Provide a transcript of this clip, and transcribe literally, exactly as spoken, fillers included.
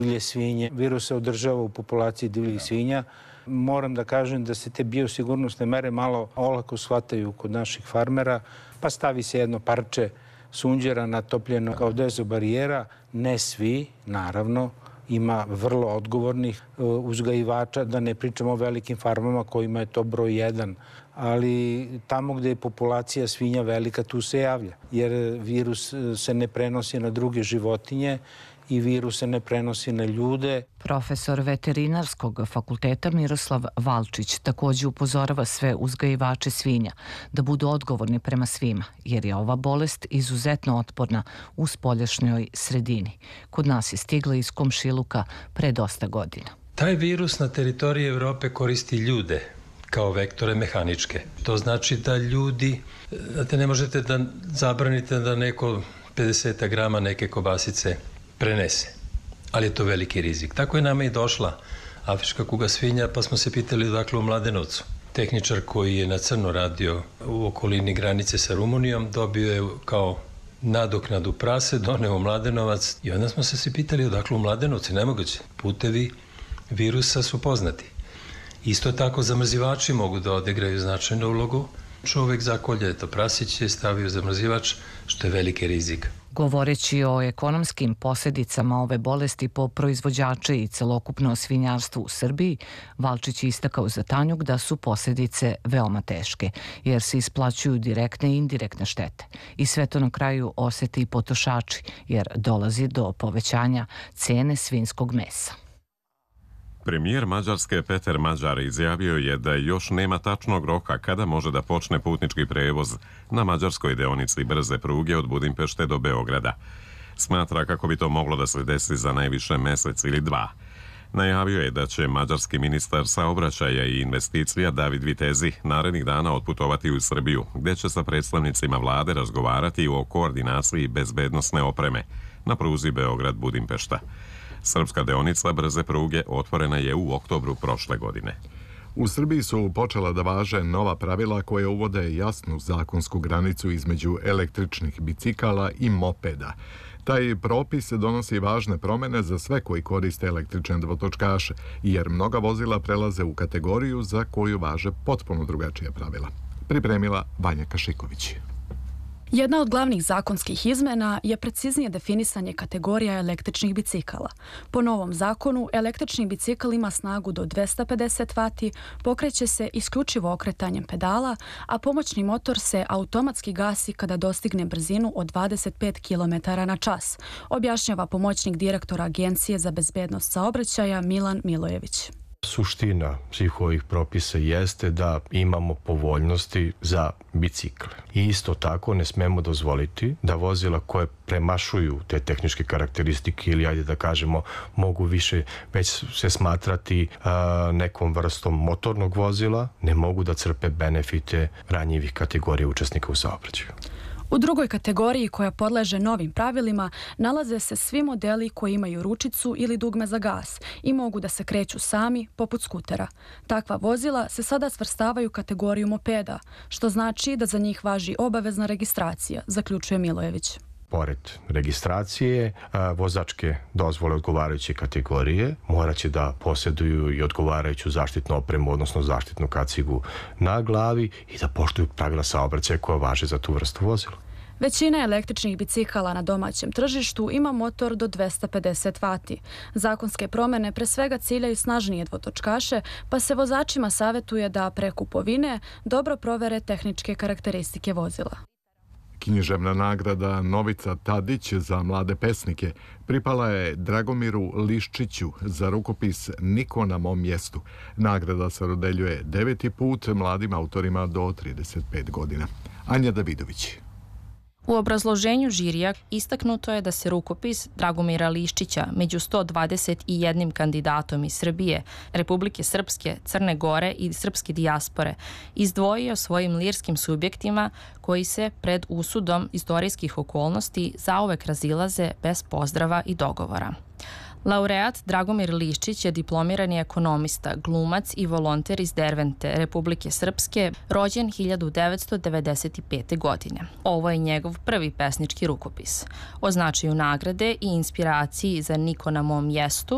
divlje svinje. Virus se održava u populaciji divljih svinja. Moram da kažem da se te biosigurnosne mere malo olako shvataju kod naših farmera, pa stavi se jedno parče sunđera natopljeno kao dezobarijera. Ne svi, naravno, ima vrlo odgovornih uzgajivača, da ne pričamo o velikim farmama kojima je to broj jedan, ali tamo gde je populacija svinja velika, tu se javlja, jer virus se ne prenosi na druge životinje i virus se ne prenosi na ljude. Profesor Veterinarskog fakulteta Miroslav Valčić također upozorava sve uzgajivače svinja da budu odgovorni prema svima, jer je ova bolest izuzetno otporna u spoljašnjoj sredini. Kod nas je stigla iz komšiluka pre dosta godina. Taj virus na teritoriji Evrope koristi ljude kao vektore mehaničke. To znači da ljudi, znate, ne možete da zabranite da neko pedeset grama neke kobasice prenese, ali je to veliki rizik. Tako je nama i došla afrička kuga svinja, pa smo se pitali odakle u Mladenovcu. Tehničar koji je na crno radio u okolini granice sa Rumunijom dobio je kao nadoknadu prase, doneo u Mladenovac i onda smo se svi pitali odakle u Mladenovcu. Nemoguće. Putevi virusa su poznati. Isto tako zamrzivači mogu da odigraju značajnu ulogu. Čovek zakolje to prasiće, stavi u zamrzivač, što je veliki rizik. Govoreći o ekonomskim posljedicama ove bolesti po proizvođače i celokupno svinjarstvo u Srbiji, Valčić je istakao za Tanjug da su posljedice veoma teške, jer se isplaćuju direktne i indirektne štete. I sve to na kraju osete i potrošači, jer dolazi do povećanja cene svinjskog mesa. Premijer Mađarske Peter Mađar izjavio je da još nema tačnog roka kada može da počne putnički prevoz na mađarskoj deonici brze pruge od Budimpešte do Beograda. Smatra kako bi to moglo da se desi za najviše mesec ili dva. Najavio je da će mađarski ministar saobraćaja i investicija David Vitezi narednih dana otputovati u Srbiju, gde će sa predstavnicima vlade razgovarati o koordinaciji bezbednosne opreme na pruzi Beograd-Budimpešta. Srpska deonica brze pruge otvorena je u oktobru prošle godine. U Srbiji su počela da važe nova pravila koje uvode jasnu zakonsku granicu između električnih bicikala i mopeda. Taj propis donosi važne promene za sve koji koriste električne dvotočkaše, jer mnoga vozila prelaze u kategoriju za koju važe potpuno drugačija pravila. Pripremila Vanja Kašiković. Jedna od glavnih zakonskih izmena je preciznije definisanje kategorija električnih bicikala. Po novom zakonu, električni bicikl ima snagu do dvesta pedeset vati, pokreće se isključivo okretanjem pedala, a pomoćni motor se automatski gasi kada dostigne brzinu od dvadeset pet kilometara na čas, objašnjava pomoćnik direktora Agencije za bezbednost saobraćaja Milan Milojević. Suština svih ovih propisa jeste da imamo povoljnosti za bicikle. I isto tako ne smemo dozvoliti da vozila koje premašuju te tehničke karakteristike ili, ajde da kažemo, mogu više već se smatrati a, nekom vrstom motornog vozila, ne mogu da crpe benefite ranjivih kategorija učesnika u saobraćaju. U drugoj kategoriji koja podleže novim pravilima nalaze se svi modeli koji imaju ručicu ili dugme za gas i mogu da se kreću sami, poput skutera. Takva vozila se sada svrstavaju u kategoriju mopeda, što znači da za njih važi obavezna registracija, zaključuje Milojević. Pored registracije, vozačke dozvole odgovarajuće kategorije morat će da posjeduju i odgovarajuću zaštitnu opremu, odnosno zaštitnu kacigu na glavi i da poštuju pravila saobraćaja koja važe za tu vrstu vozila. Većina električnih bicikala na domaćem tržištu ima motor do dvesta pedeset vati. Zakonske promene pre svega ciljaju snažnije dvotočkaše, pa se vozačima savjetuje da pre kupovine dobro provere tehničke karakteristike vozila. Književna nagrada Novica Tadić za mlade pesnike pripala je Dragomiru Liščiću za rukopis Niko na mom mjestu. Nagrada se dodeljuje deveti put mladim autorima do trideset pet godina. Anja Davidović. U obrazloženju žirija istaknuto je da se rukopis Dragomira Liščića među sto dvadeset jedan kandidatom iz Srbije, Republike Srpske, Crne Gore i srpske dijaspore izdvojio svojim lirskim subjektima koji se pred usudom istorijskih okolnosti zauvek razilaze bez pozdrava i dogovora. Laureat Dragomir Liščić je diplomirani ekonomista, glumac i volonter iz Dervente, Republike Srpske, rođen hiljadu devetsto devedeset pete. godine. Ovo je njegov prvi pesnički rukopis. O značaju nagrade i inspiraciji za Niko na mom mjestu